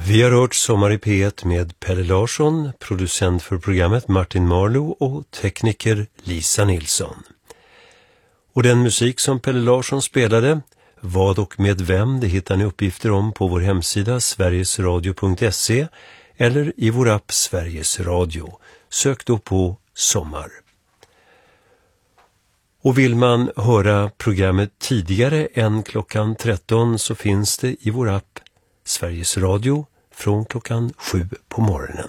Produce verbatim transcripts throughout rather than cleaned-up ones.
Vi har hört Sommar i P ett med Pelle Larsson, producent för programmet Martin Marlow och tekniker Lisa Nilsson. Och den musik som Pelle Larsson spelade, vad och med vem, det hittar ni uppgifter om på vår hemsida sverigesradio punkt se eller i vår app Sveriges Radio. Sök då på Sommar. Och vill man höra programmet tidigare än klockan tretton så finns det i vår app Sveriges Radio från klockan sju på morgonen.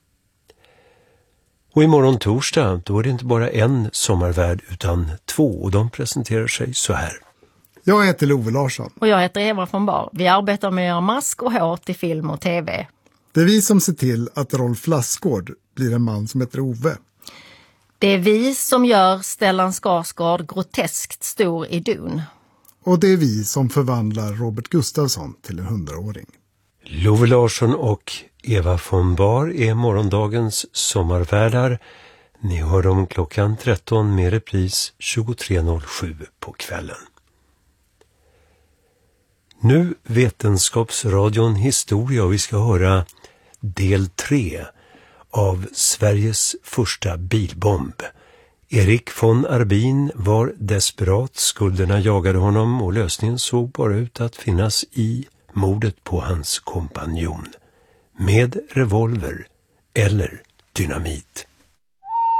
Och imorgon torsdag då är det inte bara en sommarvärd utan två och de presenterar sig så här. Jag heter Love Larsson. Och jag heter Eva von Bar. Vi arbetar med att göra mask och hår till film och tv. Det är vi som ser till att Rolf Lassgård blir en man som heter Ove. Det är vi som gör Stellan Skarsgård groteskt stor i Dun. Och det är vi som förvandlar Robert Gustafsson till en hundraåring. Love Larsson och Eva von Bar är morgondagens sommarvärdar. Ni hör dem klockan tretton med repris tjugotre noll sju på kvällen. Nu Vetenskapsradion Historia och vi ska höra del tre av Sveriges första bilbomb. Erik von Arbin var desperat, skulderna jagade honom och lösningen såg bara ut att finnas i mordet på hans kompanjon. Med revolver eller dynamit.